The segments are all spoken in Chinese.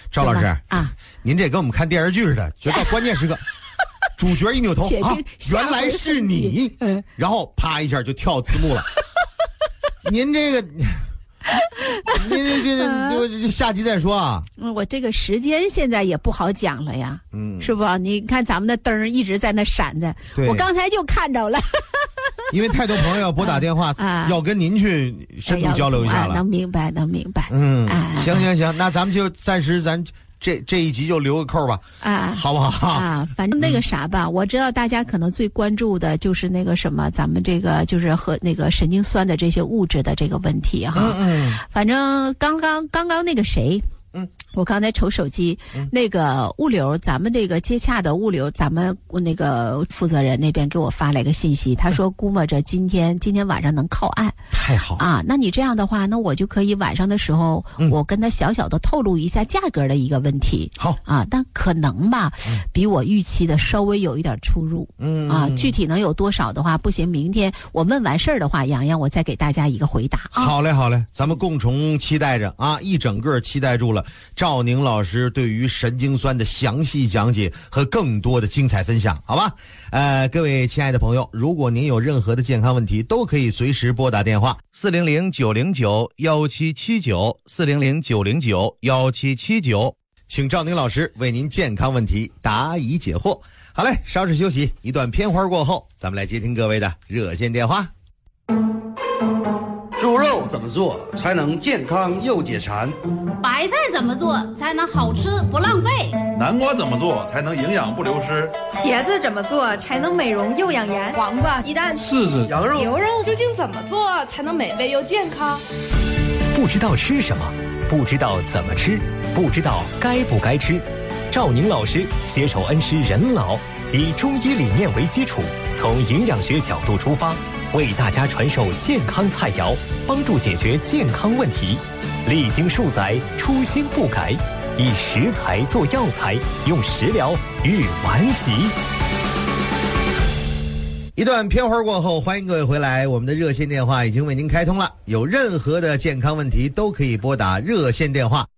赵老师啊， 您这跟我们看电视剧似的，觉得关键时刻主角一扭头啊，原来是你，然后啪一下就跳字幕了。您这个。您这下集再说啊。 我这个时间现在也不好讲了呀，是吧？你看咱们的灯一直在那闪着，我刚才就看着了。 因为太多朋友要拨打电话，要跟您去深度交流一下了。 能明白。 行，那咱们就暂时这一集就留个扣吧，好不好？ 反正那个啥吧，我知道大家可能最关注的就是那个什么，咱们这个就是和那个神经酸的这些物质的这个问题哈。反正刚刚那个谁。我刚才瞅手机，那个物流，咱们这个接洽的物流，咱们那个负责人那边给我发了一个信息，他说估摸着今天晚上能靠岸。 太好啊！那你这样的话，那我就可以晚上的时候，我跟他小小的透露一下价格的一个问题。 好啊，但可能吧，比我预期的稍微有一点出入。具体能有多少的话，不行，明天我问完事儿的话，洋洋我再给大家一个回答。 好嘞，咱们共同期待着啊，一整个期待住了赵宁老师对于神经酸的详细讲解和更多的精彩分享，好吧？各位亲爱的朋友，如果您有任何的健康问题，都可以随时拨打电话400-909-1779，400-909-1779，请赵宁老师为您健康问题答疑解惑。好嘞，稍事休息，一段片花过后，咱们来接听各位的热线电话。 猪肉怎么做才能健康又解馋？ 白菜怎么做才能好吃不浪费？ 南瓜怎么做才能营养不流失？ 茄子怎么做才能美容又养颜？黄瓜、鸡蛋、 柿子、 羊肉、 牛肉究竟怎么做才能美味又健康？ 不知道吃什么，不知道怎么吃，不知道该不该吃。赵宁老师携手恩施人老，以中医理念为基础，从营养学角度出发，为大家传授健康菜肴，帮助解决健康问题。历经数载，初心不改，以食材做药材，用食疗御顽疾。 一段片花过后，欢迎各位回来，我们的热线电话已经为您开通了，有任何的健康问题都可以拨打热线电话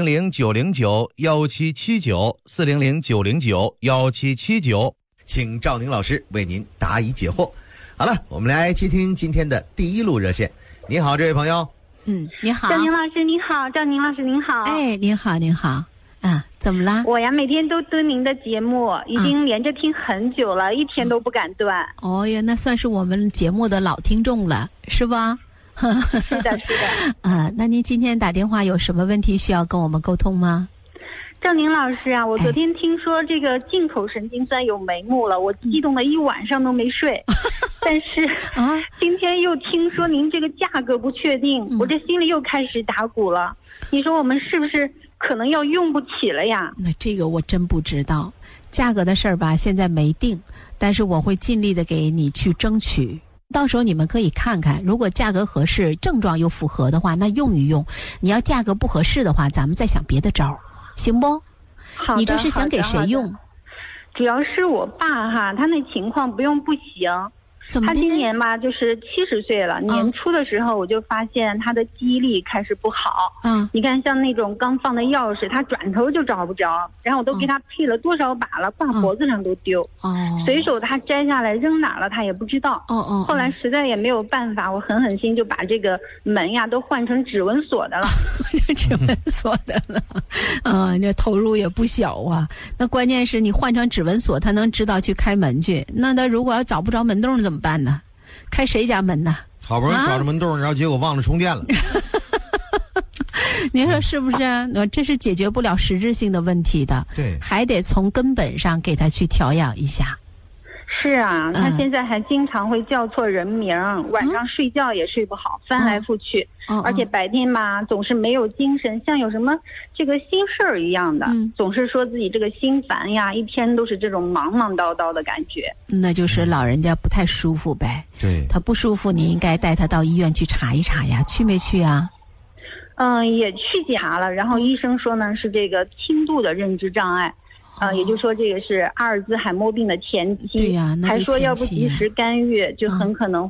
400-909-1779，400-909-1779，请赵宁老师为您答疑解惑。好了，我们来接听今天的第一路热线。你好，这位朋友。 你好， 赵宁老师你好，赵宁老师您好。 哎，您好，怎么啦？ 我呀每天都蹲您的节目，已经连着听很久了，一天都不敢断。 哦呀，那算是我们节目的老听众了，是吧？ 是的。 那您今天打电话有什么问题需要跟我们沟通吗？ 赵宁老师啊，我昨天听说这个进口神经酸有眉目了，我激动了一晚上都没睡。但是今天又听说您这个价格不确定，我这心里又开始打鼓了。你说我们是不是可能要用不起了呀？ 那这个我真不知道，价格的事儿吧，现在没定，但是我会尽力的给你去争取。到时候你们可以看看，如果价格合适，症状又符合的话，那用一用。你要价格不合适的话，咱们再想别的招，行不？ 好的。 你这是想给谁用？ 主要是我爸哈，他那情况不用不行。他今年吧就是70岁了，年初的时候我就发现他的记忆力开始不好。你看像那种刚放的钥匙，他转头就找不着，然后我都给他配了多少把了，挂脖子上都丢。随手他摘下来扔哪了他也不知道。后来实在也没有办法，我狠心就把这个门呀都换成指纹锁的了。 指纹锁的了这投入也不小啊。那关键是你换成指纹锁，他能知道去开门去，那他如果要找不着门洞怎么办呢？开谁家门呢？ 好不容易找着门洞，然后结果忘了充电了。 您说是不是？这是解决不了实质性的问题的， 对， 还得从根本上给他去调养一下。 是啊，他现在还经常会叫错人名，晚上睡觉也睡不好，翻来覆去，而且白天吧总是没有精神，像有什么这个心事儿一样的，总是说自己这个心烦呀，一天都是这种忙叨叨的感觉。 那就是老人家不太舒服呗。 对， 他不舒服，你应该带他到医院去查一查呀，去没去啊？ 也去检查了，然后医生说呢是这个轻度的认知障碍。也就是说这个是阿尔兹海默病的前期， 对呀， 还说要不及时干预，就很可能会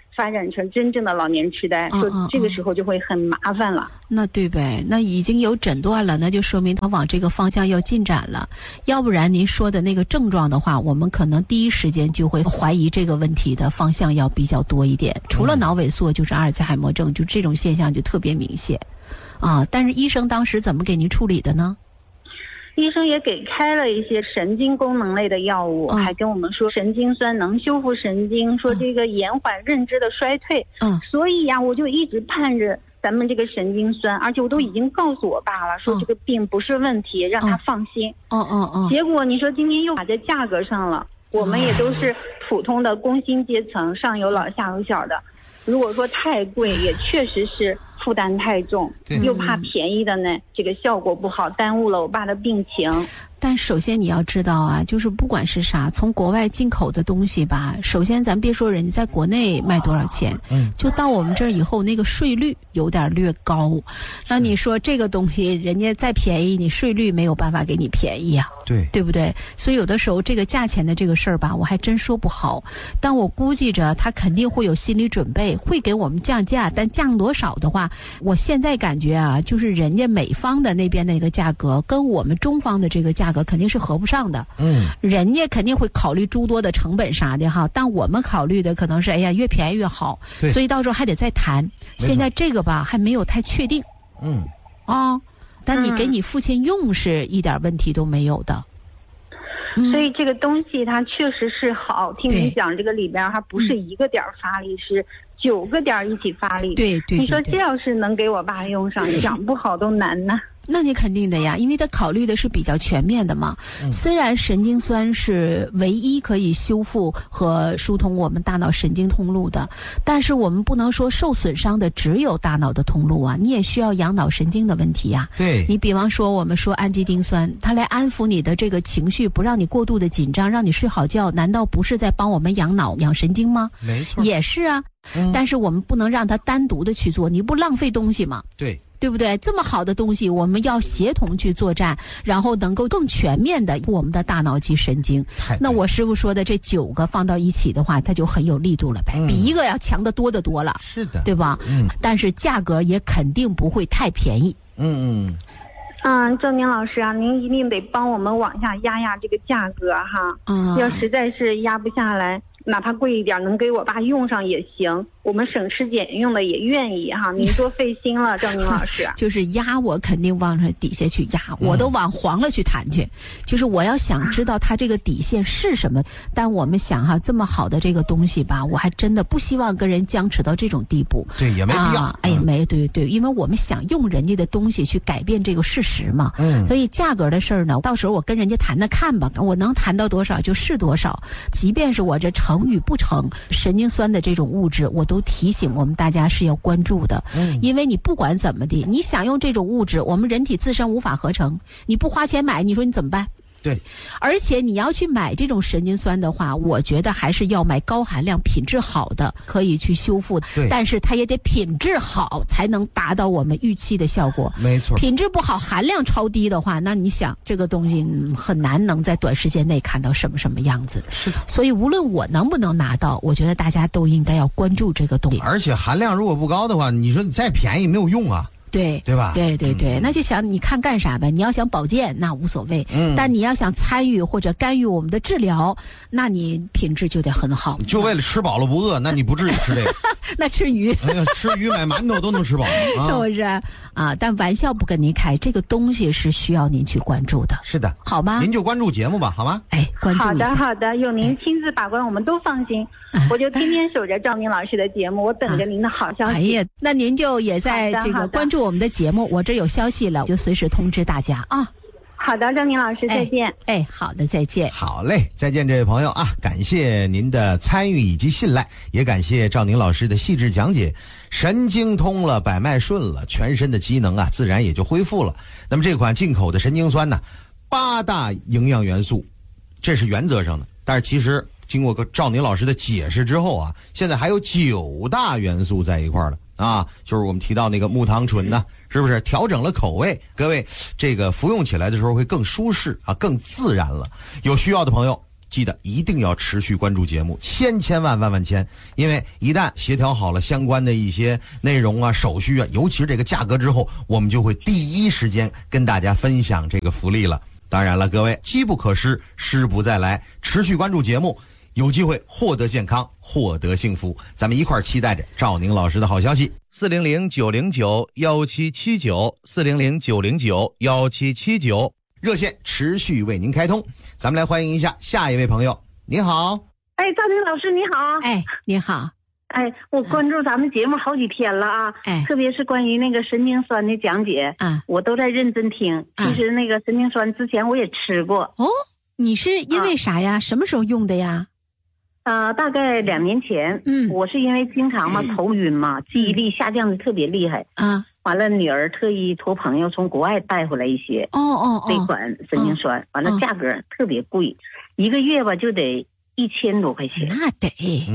发展成真正的老年痴呆，说这个时候就会很麻烦了。 那对呗，那已经有诊断了，那就说明他往这个方向要进展了。要不然您说的那个症状的话，我们可能第一时间就会怀疑这个问题的方向要比较多一点。除了脑萎缩，就是阿尔茨海默症，就这种现象就特别明显啊。但是医生当时怎么给您处理的呢？ 医生也给开了一些神经功能类的药物，还跟我们说神经酸能修复神经，说这个延缓认知的衰退。所以呀，我就一直盼着咱们这个神经酸，而且我都已经告诉我爸了，说这个病不是问题，让他放心。结果你说今天又打在价格上了，我们也都是普通的工薪阶层，上有老下有小的，如果说太贵，也确实是负担太重，又怕便宜的呢，这个效果不好，耽误了我爸的病情。 但首先你要知道啊，就是不管是啥，从国外进口的东西吧，首先咱别说人家在国内卖多少钱，就到我们这儿以后，那个税率有点略高。那你说这个东西人家再便宜，你税率没有办法给你便宜啊，对不对？所以有的时候这个价钱的这个事儿吧，我还真说不好。但我估计着他肯定会有心理准备，会给我们降价，但降多少的话，我现在感觉啊，就是人家美方的那边的那个价格跟我们中方的这个价格肯定是合不上的。人家肯定会考虑诸多的成本啥的哈，但我们考虑的可能是哎呀越便宜越好，所以到时候还得再谈。现在这个吧还没有太确定。但你给你父亲用是一点问题都没有的。 所以这个东西它确实是好，听你讲这个里边它不是一个点发力，是9个点一起发力。对，你说这要是能给我爸用上，想不好都难呢。 那你肯定的呀，因为他考虑的是比较全面的嘛。虽然神经酸是唯一可以修复和疏通我们大脑神经通路的，但是我们不能说受损伤的只有大脑的通路啊，你也需要养脑神经的问题呀。对，你比方说我们说氨基丁酸，它来安抚你的这个情绪，不让你过度的紧张，让你睡好觉，难道不是在帮我们养脑养神经吗？没错，也是啊。但是我们不能让它单独的去做，你不浪费东西吗？对不对？这么好的东西，我们要协同去作战，然后能够更全面的我们的大脑及神经。那我师傅说的这9个放到一起的话，它就很有力度了呗，比一个要强得多得多了。是的，对吧？但是价格也肯定不会太便宜。 郑宁老师啊，您一定得帮我们往下压压这个价格哈。要实在是压不下来，哪怕贵一点，能给我爸用上也行，我们省吃俭用的也愿意哈。您多费心了，郑宁老师。 就是压我肯定往上底下去压，我都往黄了去谈去。就是我要想知道它这个底线是什么，但我们想哈，这么好的这个东西吧，我还真的不希望跟人僵持到这种地步。对，也没必要。对，因为我们想用人家的东西去改变这个事实嘛。所以价格的事儿呢，到时候我跟人家谈谈看吧，我能谈到多少就是多少，即便是我这成与不成，神经酸的这种物质，我都提醒我们大家是要关注的。因为你不管怎么的，你想用这种物质，我们人体自身无法合成，你不花钱买，你说你怎么办？对，而且你要去买这种神经酸的话，我觉得还是要买高含量、品质好的，可以去修复。但是它也得品质好，才能达到我们预期的效果。没错，品质不好、含量超低的话，那你想这个东西很难能在短时间内看到什么样子。是的，所以无论我能不能拿到，我觉得大家都应该要关注这个东西。 而且含量如果不高的话，你说你再便宜没有用啊。对吧？对，那就想你看干啥呗？你要想保健那无所谓，但你要想参与或者干预我们的治疗，那你品质就得很好。就为了吃饱了不饿，那你不至于吃这个。 那吃鱼， 吃鱼买馒头都能吃饱， 是不是啊？但玩笑不跟您开，这个东西是需要您去关注的。是的，好吧？您就关注节目吧，好吗？ 关注一下。 好的，有您亲自把关，我们都放心。我就天天守着赵宁老师的节目，我等着您的好消息。 那您就也在这个关注我们的节目，我这有消息了，就随时通知大家啊。 好的，郑宁老师，再见。 好的，再见。 好嘞，再见，这位朋友啊，感谢您的参与以及信赖，也感谢赵宁老师的细致讲解。神经通了，百脉顺了，全身的机能啊，自然也就恢复了。那么这款进口的神经酸呢，8大营养元素，这是原则上的，但是其实经过赵宁老师的解释之后啊，现在还有9大元素在一块了啊，就是我们提到那个木糖醇呢，是不是调整了口味？各位，这个服用起来的时候会更舒适啊，更自然了。有需要的朋友记得一定要持续关注节目，千万千，因为一旦协调好了相关的一些内容啊、手续啊，尤其是这个价格之后，我们就会第一时间跟大家分享这个福利了。当然了，各位机不可失，失不再来，持续关注节目，有机会获得健康，获得幸福。咱们一块儿期待着赵宁老师的好消息。400-909-1779，400-909-1779，热线持续为您开通。咱们来欢迎一下下一位朋友。你好。 哎，赵宁老师你好。 哎，你好。 哎，我关注咱们节目好几天了啊，特别是关于那个神经酸的讲解啊，我都在认真听。其实那个神经酸之前我也吃过。 哦，你是因为啥呀？什么时候用的呀？ 大概2年前。我是因为经常嘛头晕嘛，记忆力下降的特别厉害啊。完了，女儿特意托朋友从国外带回来一些这款神经酸，完了价格特别贵，一个月吧就得1000多块钱。 那得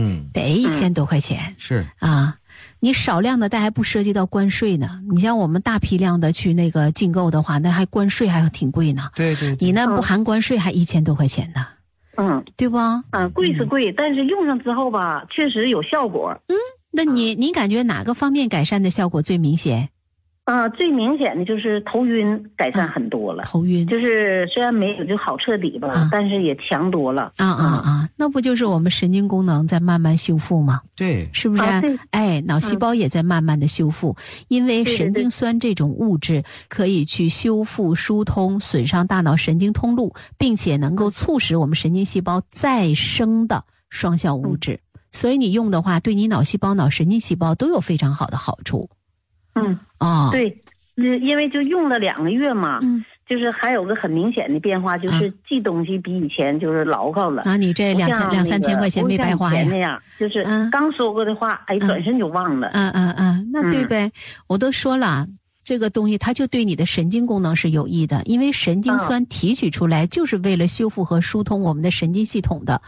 1000多块钱。 是啊，你少量的带还不涉及到关税呢。你像我们大批量的去那个进购的话，那还关税还挺贵呢。 对， 你那不含关税还1000多块钱呢。对吧？ 贵是贵，但是用上之后吧，确实有效果。 那你感觉哪个方面改善的效果最明显？ 最明显的就是头晕改善很多了。 头晕就是虽然没有就好彻底吧，但是也强多了。 那不就是我们神经功能在慢慢修复吗？ 对， 是不是？脑细胞也在慢慢的修复，因为神经酸这种物质可以去修复、疏通损伤大脑神经通路，并且能够促使我们神经细胞再生的双效物质。所以你用的话，对你脑细胞、脑神经细胞都有非常好的好处。 对，因为就用了2个月嘛，就是还有个很明显的变化，就是记东西比以前就是牢靠了。 你这2-3千块钱没白花呀？ 那样就是刚说过的话，转身就忘了。 那对呗，我都说了。这个东西它就对你的神经功能是有益的，因为神经酸提取出来就是为了修复和疏通我们的神经系统的。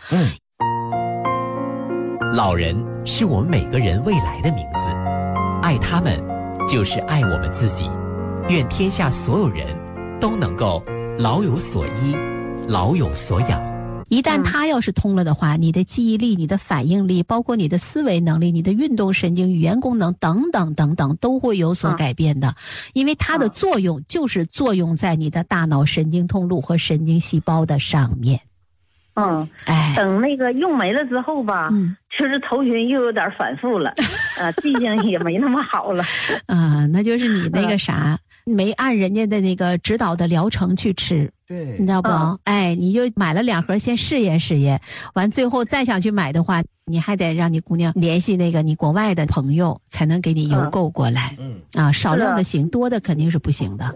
老人是我们每个人未来的名字，爱他们就是爱我们自己。愿天下所有人都能够老有所依，老有所养。 一旦它要是通了的话，你的记忆力、你的反应力，包括你的思维能力、你的运动神经、语言功能等等等等都会有所改变的。因为它的作用就是作用在你的大脑神经通路和神经细胞的上面。 等那个用没了之后吧，就是头晕又有点反复了，记性也没那么好了。 那就是你那个啥，没按人家的那个指导的疗程去吃。 对， 你知道不？你就买了2盒先试验，完最后再想去买的话，你还得让你姑娘联系那个你国外的朋友，才能给你邮购过来。少量的行，多的肯定是不行的。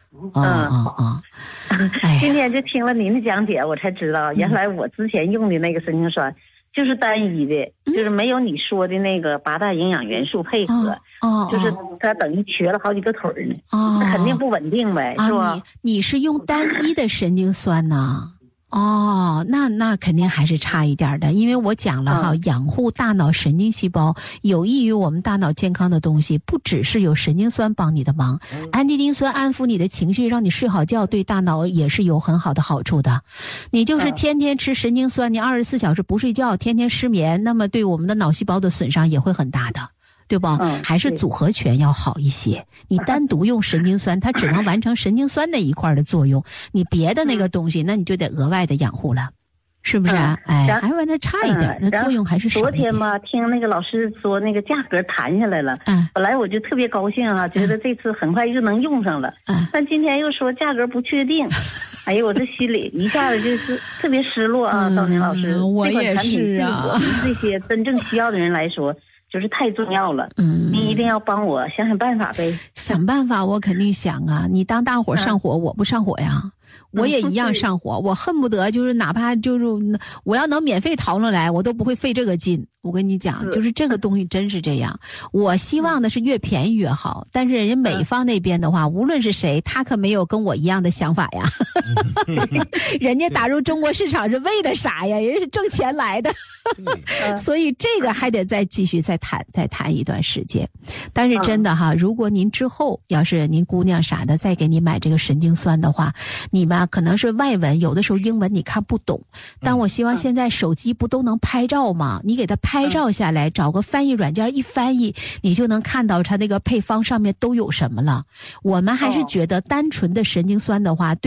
今天就听了您的讲解，我才知道原来我之前用的那个神经酸就是单一的，就是没有你说的那个8大营养元素配合，就是它等于瘸了好几个腿呢，那肯定不稳定呗，是吧？ 你是用单一的神经酸呢？那肯定还是差一点的，因为我讲了哈，养护大脑神经细胞有益于我们大脑健康的东西，不只是有神经酸帮你的忙，氨基丁酸安抚你的情绪，让你睡好觉，对大脑也是有很好的好处的。你就是天天吃神经酸，你24小时不睡觉，天天失眠，那么对我们的脑细胞的损伤也会很大的。对吧？还是组合拳要好一些。你单独用神经酸，它只能完成神经酸那一块的作用，你别的那个东西，那你就得额外的养护了，是不是？还完全差一点，那作用还是少一点。 昨天吧，听那个老师说那个价格谈下来了，本来我就特别高兴啊，觉得这次很快就能用上了。但今天又说价格不确定，哎呦，我这心里一下子就是特别失落啊！赵宁老师， 我也是啊，对我们这些真正需要的人来说。就是太重要了，你一定要帮我想想办法呗。 想办法，我肯定想啊！你当大伙上火，我不上火呀，我也一样上火。我恨不得就是哪怕就是我要能免费淘上来，我都不会费这个劲。 我跟你讲，就是这个东西真是这样。我希望的是越便宜越好，但是人家美方那边的话，无论是谁，他可没有跟我一样的想法呀。人家打入中国市场是为的啥呀？人是挣钱来的。所以这个还得再继续再谈一段时间。但是真的哈，如果您之后要是您姑娘啥的再给你买这个神经酸的话，你们可能是外文，有的时候英文你看不懂，但我希望现在手机不都能拍照吗？你给它拍照下来，找个翻译软件一翻译，你就能看到它那个配方上面都有什么了。我们还是觉得单纯的神经酸的话，对